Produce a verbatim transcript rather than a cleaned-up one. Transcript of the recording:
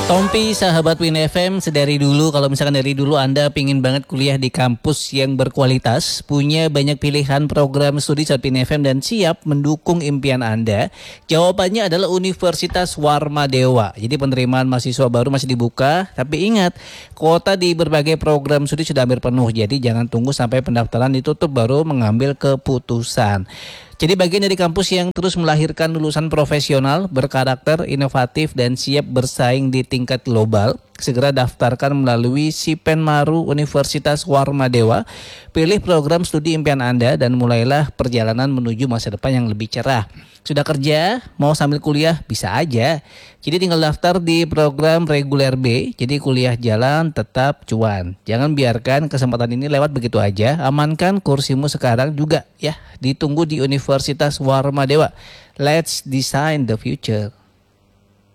Tompi sahabat Win F M, sedari dulu kalau misalkan dari dulu Anda pingin banget kuliah di kampus yang berkualitas, punya banyak pilihan program studi saat Win F M dan siap mendukung impian Anda, jawabannya adalah Universitas Warma Dewa. Jadi penerimaan mahasiswa baru masih dibuka, tapi ingat kuota di berbagai program studi sudah hampir penuh, jadi jangan tunggu sampai pendaftaran ditutup baru mengambil keputusan. Jadi bagian dari kampus yang terus melahirkan lulusan profesional, berkarakter, inovatif, dan siap bersaing di tingkat global. Segera daftarkan melalui Sipenmaru Universitas Warma Dewa. Pilih program studi impian Anda dan mulailah perjalanan menuju masa depan yang lebih cerah. Sudah kerja, mau sambil kuliah, bisa aja. Jadi tinggal daftar di program reguler B, jadi kuliah jalan tetap cuan. Jangan biarkan kesempatan ini lewat begitu aja, amankan kursimu sekarang juga ya. Ditunggu di Universitas Warma Dewa. Let's design the future.